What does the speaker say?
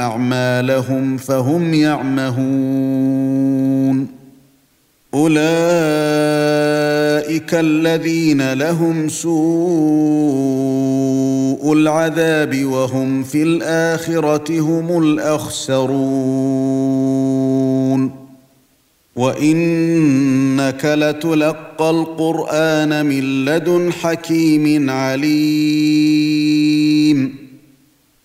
أعمالهم فهم يعمهون أولئك الذين لهم سوء العذاب وهم في الآخرة هم الأخسرون وإنك لتلقى القرآن من لدن حكيم عليم